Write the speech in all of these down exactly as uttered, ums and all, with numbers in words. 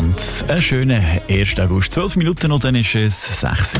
miteinander. Einen schönen ersten August. zwölf Minuten und dann ist es sechs.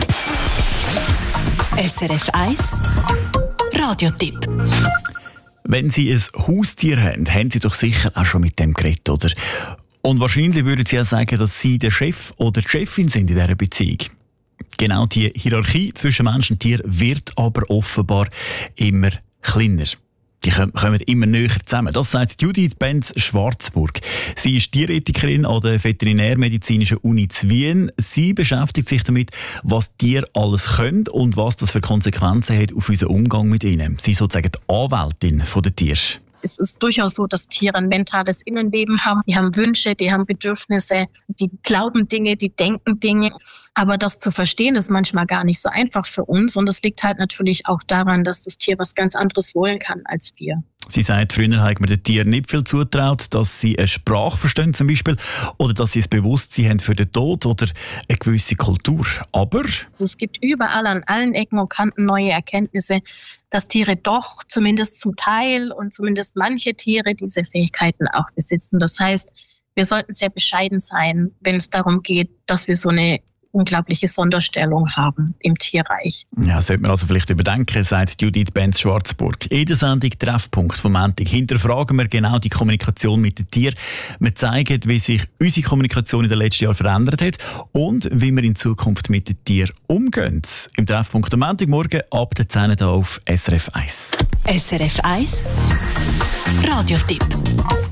S R F eins Radiotipp. Wenn Sie ein Haustier haben, haben Sie doch sicher auch schon mit dem geredet, oder? Und wahrscheinlich würden Sie auch sagen, dass Sie der Chef oder die Chefin sind in dieser Beziehung. Genau die Hierarchie zwischen Mensch und Tier wird aber offenbar immer kleiner. Die kommen immer näher zusammen. Das sagt Judith Benz-Schwarzburg. Sie ist Tierethikerin an der Veterinärmedizinischen Uni zu Wien. Sie beschäftigt sich damit, was Tiere alles können und was das für Konsequenzen hat auf unseren Umgang mit ihnen. Sie ist sozusagen die Anwältin der Tiere. Es ist durchaus so, dass Tiere ein mentales Innenleben haben. Die haben Wünsche, die haben Bedürfnisse, die glauben Dinge, die denken Dinge. Aber das zu verstehen ist manchmal gar nicht so einfach für uns. Und das liegt halt natürlich auch daran, dass das Tier was ganz anderes wollen kann als wir. Sie sagt, früher hat man den Tieren nicht viel zutraut, dass sie eine Sprache verstehen zum Beispiel oder dass sie ein Bewusstsein haben für den Tod oder eine gewisse Kultur. Aber es gibt überall an allen Ecken und Kanten neue Erkenntnisse, dass Tiere doch zumindest zum Teil und zumindest manche Tiere diese Fähigkeiten auch besitzen. Das heißt, wir sollten sehr bescheiden sein, wenn es darum geht, dass wir so eine unglaubliche Sonderstellung haben im Tierreich. Ja, sollte man also vielleicht überdenken, sagt Judith Benz-Schwarzburg. In der Sendung Treffpunkt vom Montag hinterfragen wir genau die Kommunikation mit den Tieren. Wir zeigen, wie sich unsere Kommunikation in den letzten Jahren verändert hat und wie wir in Zukunft mit den Tieren umgehen. Im Treffpunkt am Montagmorgen ab der zehn Uhr auf S R F eins. S R F eins Radiotipp.